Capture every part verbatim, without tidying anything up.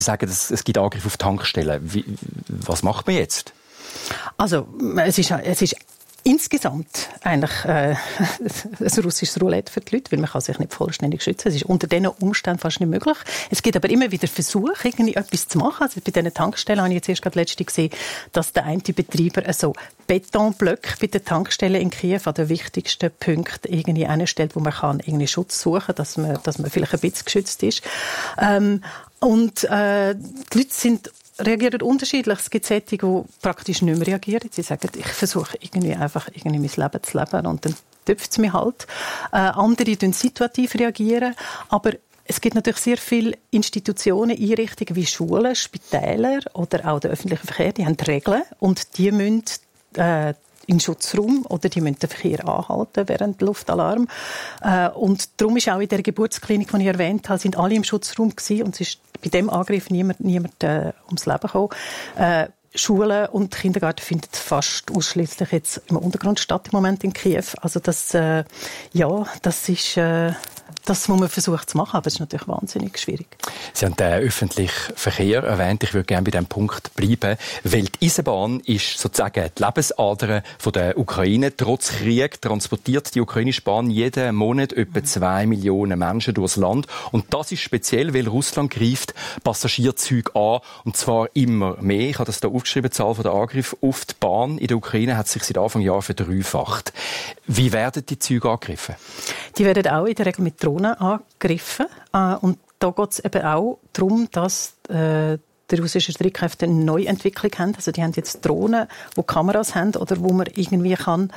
sagen, es gibt Angriffe auf Tankstellen. Wie, was macht man jetzt? Also, es ist, es ist insgesamt eigentlich äh, ein russisches Roulette für die Leute, weil man kann sich nicht vollständig schützen. Es ist unter diesen Umständen fast nicht möglich. Es gibt aber immer wieder Versuche, irgendwie etwas zu machen. Also bei diesen Tankstellen habe ich jetzt erst gerade letztens gesehen, dass der eine Betreiber also Betonblöcke bei den Tankstellen in Kiew an den wichtigsten Punkten irgendwie einstellt, wo man kann irgendwie Schutz suchen kann, dass man, dass man vielleicht ein bisschen geschützt ist. Ähm, und äh, die Leute sind reagieren unterschiedlich. Es gibt solche, die praktisch nicht mehr reagieren. Sie sagen, ich versuche irgendwie einfach irgendwie mein Leben zu leben und dann tüpft es mich halt. Äh, andere reagieren situativ reagieren, aber es gibt natürlich sehr viele Institutionen, Einrichtungen wie Schulen, Spitäler oder auch der öffentliche Verkehr, die haben Regeln und die müssen äh, in den Schutzraum oder die müssen den Verkehr anhalten während Luftalarm. Äh, und darum ist auch in der Geburtsklinik, die ich erwähnt habe, sind alle im Schutzraum gewesen und es ist bei dem Angriff niemand, niemand äh, ums Leben gekommen. Äh, Schulen und Kindergarten finden fast ausschließlich jetzt im Untergrund statt im Moment in Kiew. Also das, äh, ja, das ist äh, das, was man versucht zu machen, aber es ist natürlich wahnsinnig schwierig. Sie haben den öffentlichen Verkehr erwähnt. Ich würde gerne bei diesem Punkt bleiben, weil die Eisenbahn ist sozusagen die Lebensader der Ukraine. Trotz Krieg transportiert die ukrainische Bahn jeden Monat etwa zwei Millionen Menschen durchs Land. Und das ist speziell, weil Russland greift Passagierzüge an, und zwar immer mehr. Ich habe das hier aufgeschrieben, die Zahl der Angriffe auf die Bahn in der Ukraine hat sich seit Anfang Jahr verdreifacht. Wie werden die Züge angegriffen? Die werden auch in der Regel mit Drohnen angegriffen. Und da geht es eben auch darum, dass äh, die russischen Streitkräfte eine Neuentwicklung haben. Also die haben jetzt Drohnen, die Kameras haben oder wo man irgendwie kann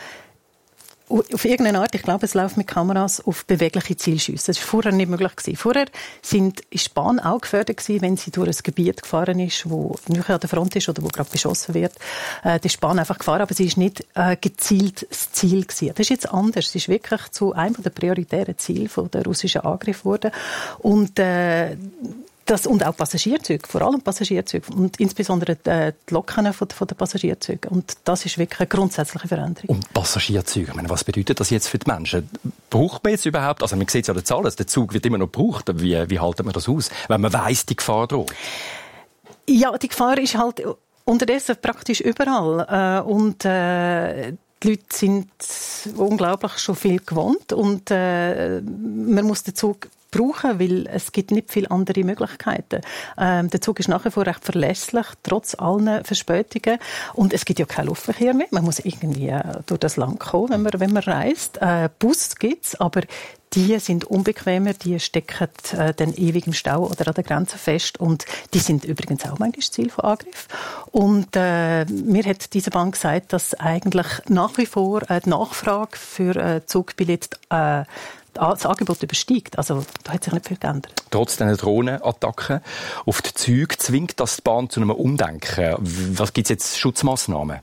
auf irgendeine Art, ich glaube, es läuft mit Kameras auf bewegliche Zielschüsse. Das war vorher nicht möglich gewesen. Vorher sind, ist die Bahn auch gefördert gewesen, wenn sie durch ein Gebiet gefahren ist, wo nicht an der Front ist oder wo gerade beschossen wird. Äh, die ist die Bahn einfach gefahren, aber sie ist nicht äh, gezielt das Ziel gewesen. Das ist jetzt anders. Sie ist wirklich zu einem der prioritären Ziele der russischen Angriffe geworden. Und äh, Das, und auch Passagierzüge, vor allem Passagierzüge und insbesondere die, die Loken von, von den Passagierzügen. Und das ist wirklich eine grundsätzliche Veränderung. Und Passagierzüge, ich meine, was bedeutet das jetzt für die Menschen? Braucht man jetzt überhaupt, also man sieht es ja an den Zahlen, der Zug wird immer noch gebraucht. Wie, wie haltet man das aus, wenn man weiss, die Gefahr droht? Ja, die Gefahr ist halt unterdessen praktisch überall. Und äh, die Leute sind unglaublich schon viel gewohnt und äh, man muss den Zug brauchen, weil es gibt nicht viele andere Möglichkeiten. Ähm, der Zug ist nach wie vor recht verlässlich, trotz allen Verspätungen. Und es gibt ja keinen Luftverkehr mehr. Man muss irgendwie äh, durch das Land kommen, wenn man, wenn man reist. Äh, Bus gibt's, aber die sind unbequemer, die stecken äh, dann ewig im Stau oder an der Grenze fest und die sind übrigens auch manchmal Ziel von Angriff. Und äh, mir hat diese Bank gesagt, dass eigentlich nach wie vor äh, die Nachfrage für äh, Zugbillett äh, das Angebot übersteigt. Also da hat sich nicht viel geändert. Trotz dieser Drohnenattacken auf die Züge zwingt das die Bahn zu einem Umdenken. Was gibt es jetzt Schutzmaßnahmen?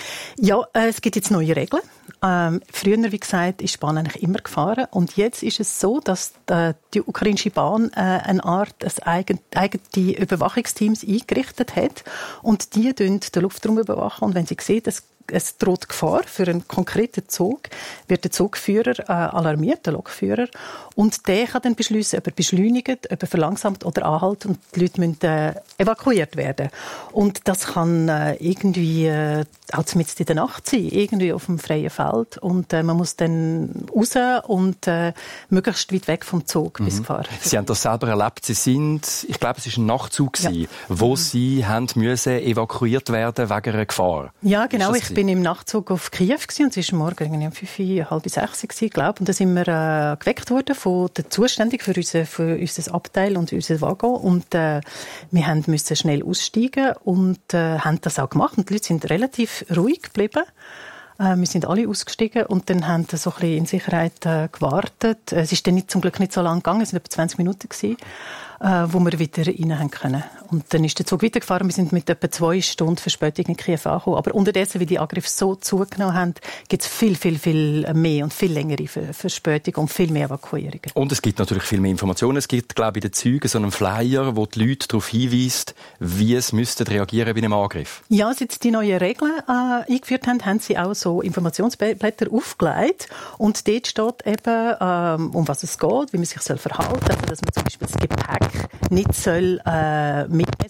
Ja, äh, es gibt jetzt neue Regeln. Ähm, früher, wie gesagt, ist die Bahn eigentlich immer gefahren. Und jetzt ist es so, dass äh, die ukrainische Bahn äh, eine Art ein eigene Überwachungsteams eingerichtet hat. Und die überwachen den Luftraum überwachen. Und wenn sie sehen, dass es droht Gefahr für einen konkreten Zug, wird der Zugführer äh, alarmiert, der Lokführer. Und der kann dann beschließen, ob er beschleunigt, ob er verlangsamt oder anhält. Und die Leute müssen äh, evakuiert werden. Und das kann äh, irgendwie äh, auch mitten in der Nacht sein, irgendwie auf dem freien Feld. Und äh, man muss dann raus und äh, möglichst weit weg vom Zug mhm. bis Gefahr. Sie haben das selber erlebt. Sie sind, ich glaube, es war ein Nachtzug, ja. wo mhm. Sie haben müssen evakuiert werden wegen einer Gefahr. Ja, genau. Ich bin im Nachtzug auf Kiew gewesen, und es war morgen um fünf, halb sechs, glaube ich. Und da sind wir äh, geweckt worden von der Zuständigen für unser, für unser Abteil und unser Waggon. Und äh, wir haben müssen schnell aussteigen und äh, haben das auch gemacht. Und die Leute sind relativ ruhig geblieben. Äh, wir sind alle ausgestiegen und dann haben wir so ein bisschen in Sicherheit äh, gewartet. Es ist dann nicht, zum Glück nicht so lange gegangen, es waren etwa zwanzig Minuten gewesen, äh, wo wir wieder rein haben können. Und dann ist der Zug weitergefahren. Wir sind mit etwa zwei Stunden Verspätung in Kiew angekommen. Aber unterdessen, wie die Angriffe so zugenommen haben, gibt es viel, viel, viel mehr und viel längere Verspätungen und viel mehr Evakuierungen. Und es gibt natürlich viel mehr Informationen. Es gibt, glaube ich, in den Zügen so einen Flyer, wo die Leute darauf hinweist, wie es müssten reagieren bei einem Angriff. Ja, seit sie die neuen Regeln äh, eingeführt haben, haben sie auch so Informationsblätter aufgelegt. Und dort steht eben, ähm, um was es geht, wie man sich soll verhalten soll. Also, dass man zum Beispiel das Gepäck nicht soll, äh, mitnehmen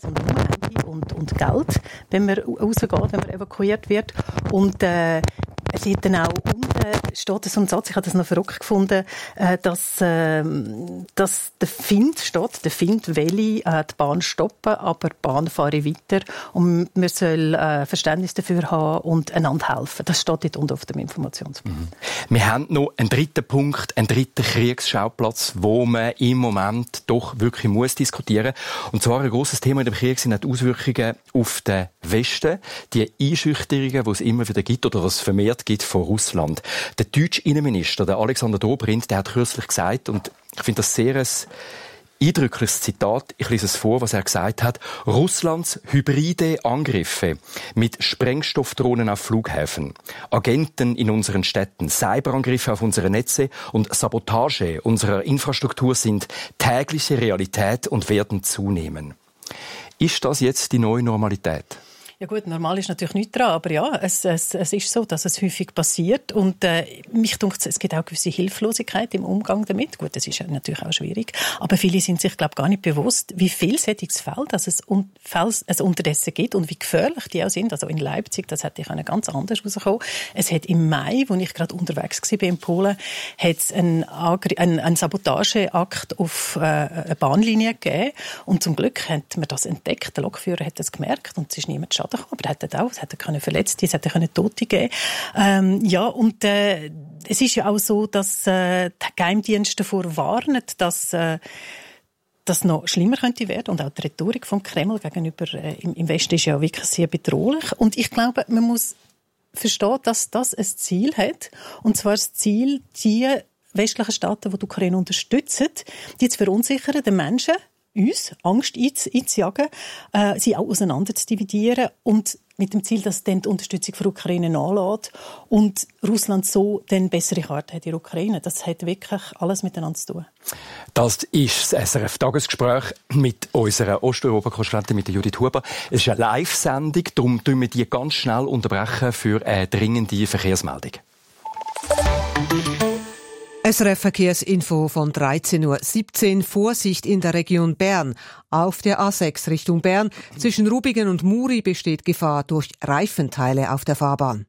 und nur Handy und, und Geld, wenn man rausgeht, wenn man evakuiert wird. Und äh, es wird dann auch unten, steht so ein Satz, ich habe das noch verrückt gefunden, äh, dass, äh, dass der Find steht, der Find will äh, die Bahn stoppen, aber die Bahn fahre weiter und man soll äh, Verständnis dafür haben und einander helfen. Das steht dort unten auf dem Informationsblatt. Mhm. Wir haben noch einen dritten Punkt, einen dritten Kriegsschauplatz, wo man im Moment doch wirklich muss diskutieren. Und zwar ein grosses Thema in dem Krieg sind auch die Auswirkungen auf den Westen, die Einschüchterungen, die es immer wieder gibt oder was vermehrt gibt von Russland. Der deutsche Innenminister, der Alexander Dobrindt, der hat kürzlich gesagt, und ich finde das sehr ein eindrückliches Zitat, ich lese es vor, was er gesagt hat: Russlands hybride Angriffe mit Sprengstoffdrohnen auf Flughäfen, Agenten in unseren Städten, Cyberangriffe auf unsere Netze und Sabotage unserer Infrastruktur sind tägliche Realität und werden zunehmen. Ist das jetzt die neue Normalität? Ja gut, normal ist natürlich nichts dran, aber ja, es, es, es ist so, dass es häufig passiert und äh, mich denkt, es gibt auch gewisse Hilflosigkeit im Umgang damit. Gut, das ist ja natürlich auch schwierig, aber viele sind sich, glaube ich, gar nicht bewusst, wie vielseitiges Feld dass es, un- Feld es unterdessen gibt und wie gefährlich die auch sind. Also in Leipzig, das hätte ich auch ganz anders rausgekommen. Es hat im Mai, wo ich gerade unterwegs war in Polen, hat es einen, Agri- einen, einen Sabotageakt auf äh, eine Bahnlinie gegeben und zum Glück hat man das entdeckt. Der Lokführer hat das gemerkt und es ist niemand schade. Aber er hat auch, es hätte verletzt, es hätte Tote geben. Ähm, ja, und äh, es ist ja auch so, dass äh, die Geheimdienste davor warnen, dass äh, das noch schlimmer könnte werden. Und auch die Rhetorik vom Kreml gegenüber äh, im, im Westen ist ja wirklich sehr bedrohlich. Und ich glaube, man muss verstehen, dass das ein Ziel hat. Und zwar das Ziel, die westlichen Staaten, die die Ukraine unterstützen, die zu verunsichern, den Menschen, uns Angst einzujagen, äh, sie auch auseinander zu dividieren und mit dem Ziel, dass dann die Unterstützung für die Ukraine nachlässt und Russland so dann bessere Karten hat in der Ukraine. Das hat wirklich alles miteinander zu tun. Das ist das S R F-Tagesgespräch mit unserer Osteuropa-Korrespondentin, mit Judith Huber. Es ist eine Live-Sendung, darum tun wir die ganz schnell unterbrechen für eine dringende Verkehrsmeldung. S R F-Verkehrsinfo von dreizehn Uhr siebzehn. Vorsicht in der Region Bern. Auf der A sechs Richtung Bern zwischen Rubigen und Muri besteht Gefahr durch Reifenteile auf der Fahrbahn.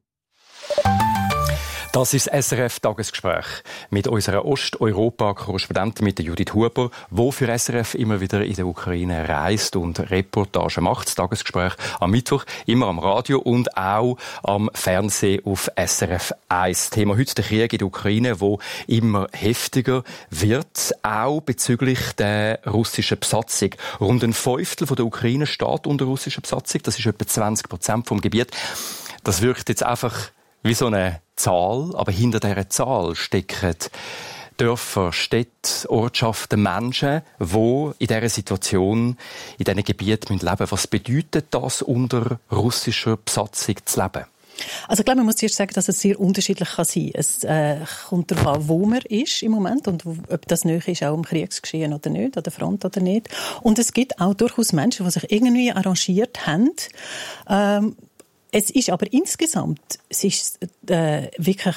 Das ist das S R F-Tagesgespräch mit unserer Osteuropa-Korrespondentin, mit der Judith Huber, die für S R F immer wieder in der Ukraine reist und Reportagen macht. Das Tagesgespräch am Mittwoch, immer am Radio und auch am Fernsehen auf S R F eins. Thema heute der Krieg in der Ukraine, der immer heftiger wird, auch bezüglich der russischen Besatzung. Rund ein Fünftel der Ukraine steht unter russischer Besatzung. Das ist etwa zwanzig Prozent vom Gebiet. Das wirkt jetzt einfach wie so eine Zahl, aber hinter dieser Zahl stecken Dörfer, Städte, Ortschaften, Menschen, die in dieser Situation, in diesen Gebieten leben müssen. Was bedeutet das, unter russischer Besatzung zu leben? Also ich glaube, man muss zuerst sagen, dass es sehr unterschiedlich kann sein kann. Es äh, kommt darauf an, wo man ist im Moment und ob das nahe ist, auch im Kriegsgeschehen oder nicht, an der Front oder nicht. Und es gibt auch durchaus Menschen, die sich irgendwie arrangiert haben. Ähm, Es ist aber insgesamt, es ist äh, wirklich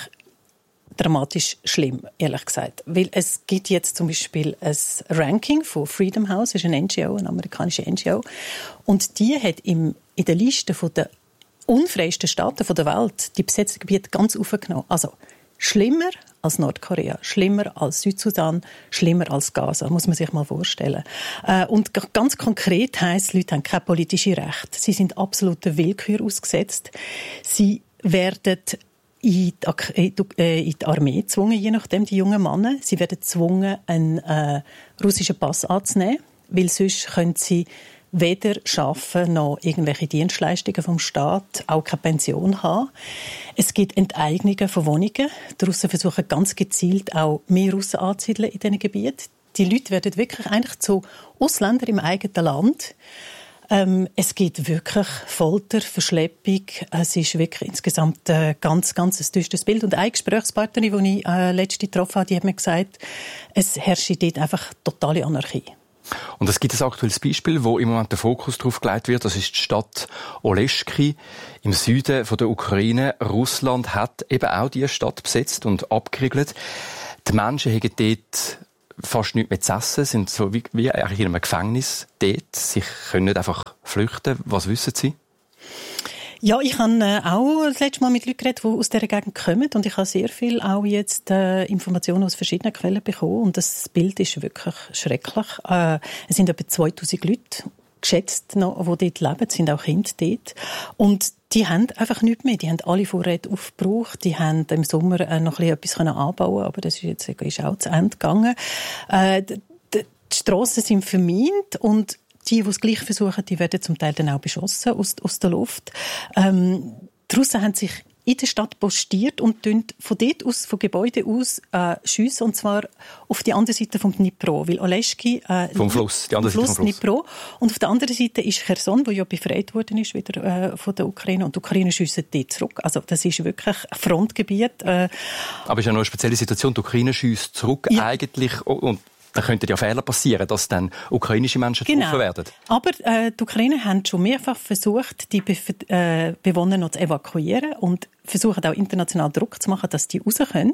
dramatisch schlimm, ehrlich gesagt. Weil es gibt jetzt zum Beispiel ein Ranking von Freedom House, das ist eine N G O, eine amerikanische N G O, und die hat im, in der Liste der unfreiesten Staaten der Welt die besetzten Gebiete ganz aufgenommen. Also schlimmer als Nordkorea, schlimmer als Südsudan, schlimmer als Gaza, muss man sich mal vorstellen. Und ganz konkret heisst, die Leute haben keine politischen Rechte. Sie sind absoluter Willkür ausgesetzt. Sie werden in die, in die Armee gezwungen, je nachdem, die jungen Männer. Sie werden gezwungen, einen äh, russischen Pass anzunehmen, weil sonst können sie weder arbeiten noch irgendwelche Dienstleistungen vom Staat, auch keine Pension haben. Es gibt Enteignungen von Wohnungen. Die Russen versuchen ganz gezielt auch mehr Russen anzusiedeln in diesen Gebieten. Die Leute werden wirklich eigentlich zu Ausländern im eigenen Land. Ähm, es gibt wirklich Folter, Verschleppung. Es ist wirklich insgesamt ein ganz, ganz ein düsteres Bild. Und eine Gesprächspartnerin, die ich äh, letztens getroffen habe, die hat mir gesagt, es herrscht dort einfach totale Anarchie. Und es gibt ein aktuelles Beispiel, wo im Moment der Fokus darauf gelegt wird. Das ist die Stadt Oleschki im Süden von der Ukraine. Russland hat eben auch diese Stadt besetzt und abgeriegelt. Die Menschen haben dort fast nichts mehr zu essen, sind so wie, wie eigentlich in einem Gefängnis dort. Sie können nicht einfach flüchten. Was wissen Sie? Ja, ich habe äh, auch das letzte Mal mit Leuten geredet, die aus dieser Gegend kommen, und ich habe sehr viel auch jetzt äh, Informationen aus verschiedenen Quellen bekommen, und das Bild ist wirklich schrecklich. Äh, es sind etwa zweitausend Leute geschätzt noch, die dort leben, es sind auch Kinder dort, und die haben einfach nichts mehr. Die haben alle Vorräte aufgebraucht, die haben im Sommer äh, noch ein bisschen etwas anbauen, aber das ist jetzt ist auch zu Ende gegangen. Äh, die, die Strassen sind vermint, und die, die es gleich versuchen, die werden zum Teil dann auch beschossen aus, aus der Luft. Ähm, die Russen haben sich in der Stadt postiert und von dort aus, von Gebäuden aus, äh, schiessen, und zwar auf die andere Seite vom Dnipro, weil Oleschki äh, vom Fluss, die andere Fluss, Seite vom Fluss. Dnipro, und auf der anderen Seite ist Cherson, wo ja befreit worden ist wieder äh, von der Ukraine, und die Ukraine schiessen dort zurück. Also das ist wirklich ein Frontgebiet. Äh. Aber es ist ja noch eine spezielle Situation. Die Ukraine schiesst zurück ja. eigentlich, und da könnten ja Fehler passieren, dass dann ukrainische Menschen genau. getroffen werden. Aber äh, die Ukrainer haben schon mehrfach versucht, die Be- äh, Bewohner noch zu evakuieren und versuchen auch international Druck zu machen, dass die raus können.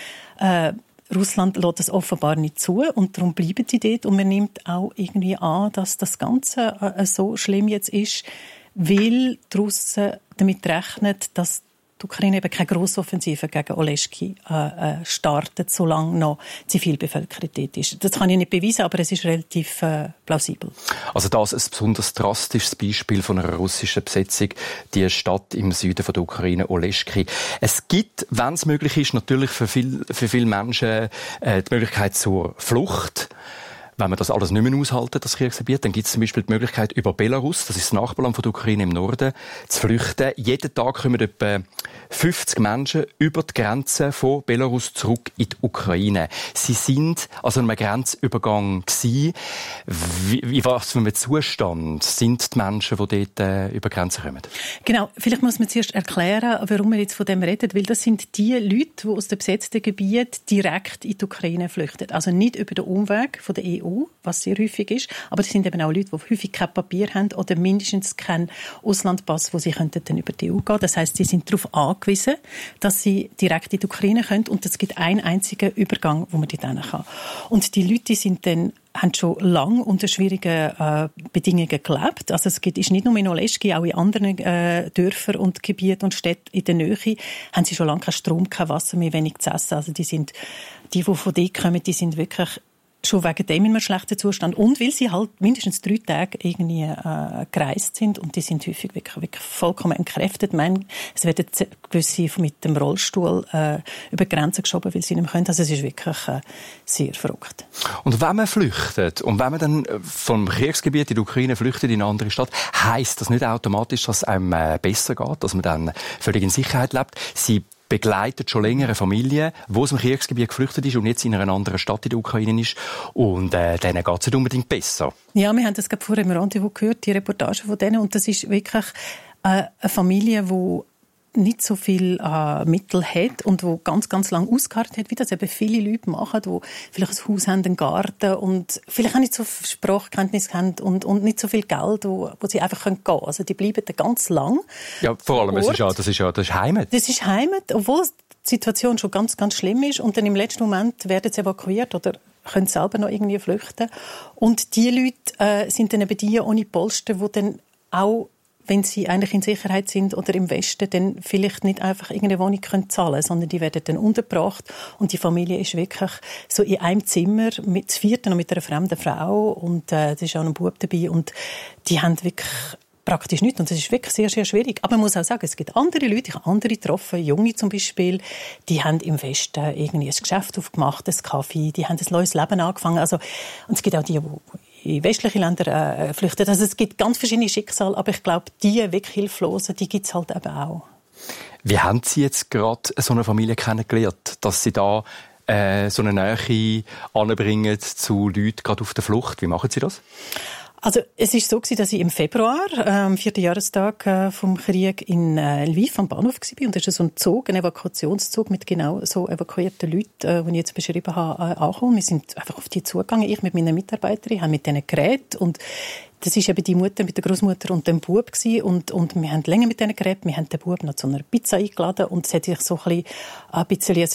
Äh, Russland lässt das offenbar nicht zu, und darum bleiben sie dort. Und man nimmt auch irgendwie an, dass das Ganze äh, so schlimm jetzt ist, weil die Russen damit rechnen, dass die Ukraine eben keine Grossoffensive gegen Oleschki äh, startet, solange noch Zivilbevölkerung dort ist. Das kann ich nicht beweisen, aber es ist relativ äh, plausibel. Also das ist ein besonders drastisches Beispiel von einer russischen Besetzung, die Stadt im Süden von der Ukraine, Oleschki. Es gibt, wenn es möglich ist, natürlich für, viel, für viele Menschen äh, die Möglichkeit zur Flucht. Wenn man das alles nicht mehr aushalten, das Kriegsgebiet, dann gibt es zum Beispiel die Möglichkeit, über Belarus, das ist das Nachbarland von der Ukraine im Norden, zu flüchten. Jeden Tag kommen etwa fünfzig Menschen über die Grenze von Belarus zurück in die Ukraine. Sie sind also an einem Grenzübergang gewesen. Wie, wie was für ein Zustand sind die Menschen, die dort äh, über die Grenze kommen? Genau, vielleicht muss man zuerst erklären, warum wir jetzt von dem reden, weil das sind die Leute, die aus dem besetzten Gebiet direkt in die Ukraine flüchten. Also nicht über den Umweg von der E U, was sehr häufig ist, aber es sind eben auch Leute, die häufig kein Papier haben oder mindestens keinen Auslandpass, wo sie könnten dann über die E U gehen. Das heisst, sie sind darauf angewiesen, dass sie direkt in die Ukraine können, und es gibt einen einzigen Übergang, wo man dort hin kann. Und die Leute sind dann haben schon lange unter schwierigen äh, Bedingungen gelebt. Also es gibt, ist nicht nur in Oleschki, auch in anderen äh, Dörfern und Gebieten und Städten in der Nähe haben sie schon lange keinen Strom, kein Wasser mehr, wenig zu essen. Also die sind, die, die von dort kommen, die sind wirklich schon wegen dem in einem schlechten Zustand, und weil sie halt mindestens drei Tage irgendwie äh, gereist sind, und die sind häufig wirklich, wirklich vollkommen entkräftet. Ich meine, es werden gewisse mit dem Rollstuhl äh, über die Grenzen geschoben, weil sie nicht mehr können. Also es ist wirklich äh, sehr verrückt. Und wenn man flüchtet und wenn man dann vom Kriegsgebiet in die Ukraine flüchtet in eine andere Stadt, heisst das nicht automatisch, dass es einem äh, besser geht, dass man dann völlig in Sicherheit lebt. Sie begleitet schon länger eine Familie, die aus dem Kriegsgebiet geflüchtet ist und jetzt in einer anderen Stadt in der Ukraine ist. Und äh, denen geht es nicht unbedingt besser. Ja, wir haben das gerade vorher im Rendezvous gehört, die Reportage von denen. Und das ist wirklich äh, eine Familie, die nicht so viel äh, Mittel hat und wo ganz, ganz lang ausgeharrt hat, wie das eben viele Leute machen, die vielleicht ein Haus haben, einen Garten und vielleicht auch nicht so viel Sprachkenntnis haben und, und nicht so viel Geld, wo, wo sie einfach gehen können. Also die bleiben da ganz lang. Ja, vor allem, es ist ja, das ist ja das ist Heimat. Das ist Heimat, obwohl die Situation schon ganz, ganz schlimm ist, und dann im letzten Moment werden sie evakuiert oder können selber noch irgendwie flüchten. Und die Leute äh, sind dann eben die ohne Polster, die dann auch, wenn sie eigentlich in Sicherheit sind oder im Westen, dann vielleicht nicht einfach irgendeine Wohnung können zahlen, sondern die werden dann untergebracht, und die Familie ist wirklich so in einem Zimmer mit das vierten und mit einer fremden Frau, und äh, da ist auch ein Bub dabei, und die haben wirklich praktisch nichts, und das ist wirklich sehr, sehr schwierig. Aber man muss auch sagen, es gibt andere Leute, ich habe andere getroffen, Junge zum Beispiel, die haben im Westen irgendwie ein Geschäft aufgemacht, ein Kaffee, die haben ein neues Leben angefangen. Also, und es gibt auch die, die in westliche Länder äh, flüchten. Also es gibt ganz verschiedene Schicksale, aber ich glaube, die wirklich Hilflosen, die gibt es halt eben auch. Wie haben Sie jetzt gerade so eine Familie kennengelernt, dass Sie da äh, so eine Nähe anbringen zu Leuten gerade auf der Flucht? Wie machen Sie das? Also es ist so gewesen, dass ich im Februar, äh, am vierten Jahrestag äh, vom Krieg in äh, Lviv am Bahnhof war, und da ist so ein Zug, ein Evakuationszug mit genau so evakuierten Leuten, äh, die ich jetzt beschrieben habe, äh, angekommen. Wir sind einfach auf die zugegangen, ich mit meiner Mitarbeiterin, haben mit denen geredet, und das ist eben die Mutter mit der Großmutter und dem Bub gewesen, und, und wir haben länger mit denen geredet. Wir haben den Bub noch zu einer Pizza eingeladen, und es hat sich so ein bisschen, ein bisschen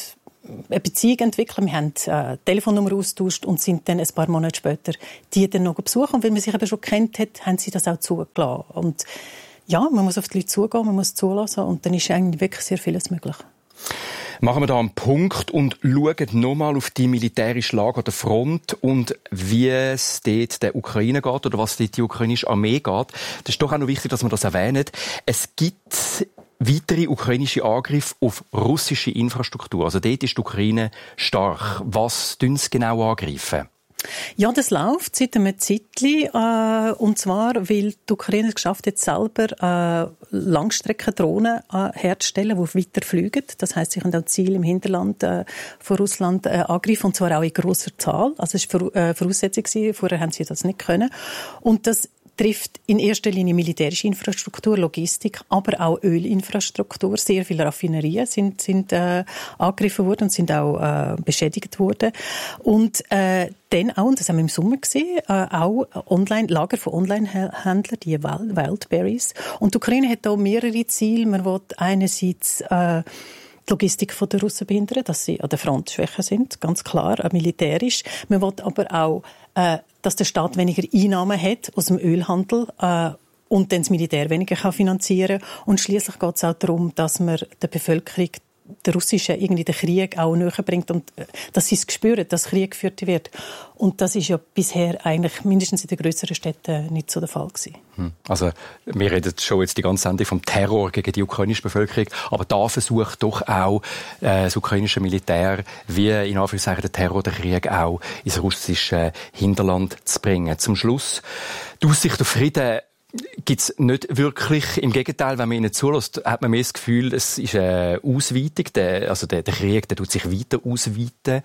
eine Beziehung entwickelt. Wir haben äh, Telefonnummer austauscht und sind dann ein paar Monate später die dann noch besuchen. Und weil man sich eben schon kennt hat, haben sie das auch zugelassen. Und ja, man muss auf die Leute zugehen, man muss zulassen und dann ist eigentlich wirklich sehr vieles möglich. Machen wir da einen Punkt und schauen nochmal auf die militärische Lage an der Front und wie es dort der Ukraine geht oder was dort die ukrainische Armee geht. Das ist doch auch noch wichtig, dass wir das erwähnen. Es gibt weitere ukrainische Angriffe auf russische Infrastruktur. Also dort ist die Ukraine stark. Was tun sie genau angreifen? Ja, das läuft seit einem Zeitchen, äh, und zwar, weil die Ukraine es geschafft hat, selber äh, Langstreckendrohnen äh, herzustellen, die weiter fliegen. Das heisst, sie können auch Ziele im Hinterland äh, von Russland äh, angreifen, und zwar auch in grosser Zahl. Also es war äh, Voraussetzung gewesen, vorher haben sie das nicht können. Und das trifft in erster Linie militärische Infrastruktur, Logistik, aber auch Ölinfrastruktur. Sehr viele Raffinerien sind, sind äh, angegriffen worden und sind auch äh, beschädigt worden. Und äh, dann auch, und das haben wir im Sommer gesehen, äh, auch online, Lager von Online-Händlern, die Wildberries. Und die Ukraine hat da mehrere Ziele. Man will einerseits äh, die Logistik der Russen behindern, dass sie an der Front schwächer sind, ganz klar, äh, militärisch. Man will aber auch, äh, dass der Staat weniger Einnahmen hat aus dem Ölhandel äh, und dann das Militär weniger kann finanzieren. Und schließlich geht es auch darum, dass man der Bevölkerung der russischen irgendwie den Krieg auch näher bringt und dass sie es spüren, dass Krieg geführt wird. Und das ist ja bisher eigentlich mindestens in den grösseren Städten nicht so der Fall gewesen. Also wir reden schon jetzt die ganze Sendung vom Terror gegen die ukrainische Bevölkerung, aber da versucht doch auch äh, das ukrainische Militär, wie in Anführungszeichen der Terror, der Krieg auch ins russische Hinterland zu bringen. Zum Schluss, die Aussicht auf Frieden gibt's nicht wirklich. Im Gegenteil, wenn man ihnen zulässt, hat man mehr das Gefühl, es ist eine Ausweitung. Der, also der, der Krieg, der tut sich weiter ausweiten.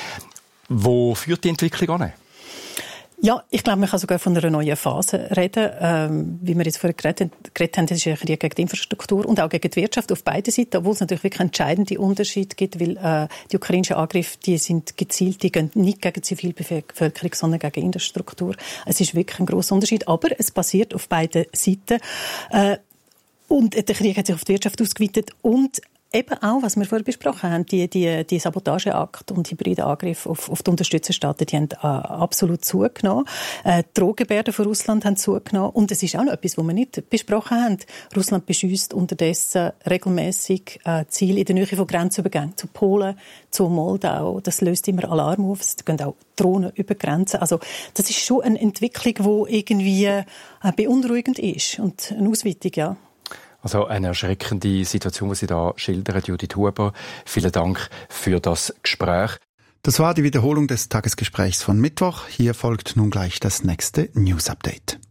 Wo führt die Entwicklung an? Ja, ich glaube, man kann sogar von einer neuen Phase reden. Ähm, wie wir jetzt vorher geredet, geredet haben, das ist ein Krieg gegen die Infrastruktur und auch gegen die Wirtschaft auf beiden Seiten, obwohl es natürlich wirklich entscheidende Unterschiede gibt, weil äh, die ukrainischen Angriffe, die sind gezielt, die gehen nicht gegen die Zivilbevölkerung, sondern gegen die Infrastruktur. Es ist wirklich ein grosser Unterschied, aber es passiert auf beiden Seiten. Äh, und der Krieg hat sich auf die Wirtschaft ausgeweitet und eben auch, was wir vorher besprochen haben, die, die, die Sabotageakt und hybride Angriffe auf, auf die Unterstützerstaaten, die haben äh, absolut zugenommen. Äh, die Drohgebärden von Russland haben zugenommen. Und es ist auch noch etwas, was wir nicht besprochen haben. Russland beschüsst unterdessen regelmäßig äh, Ziele in der Nähe von Grenzübergängen zu Polen, zu Moldau. Das löst immer Alarm auf. Es gehen auch Drohnen über Grenzen. Also das ist schon eine Entwicklung, die irgendwie äh, beunruhigend ist und eine Ausweitung, ja. Also eine erschreckende Situation, die Sie da schildern, Judith Huber. Vielen Dank für das Gespräch. Das war die Wiederholung des Tagesgesprächs von Mittwoch. Hier folgt nun gleich das nächste News Update.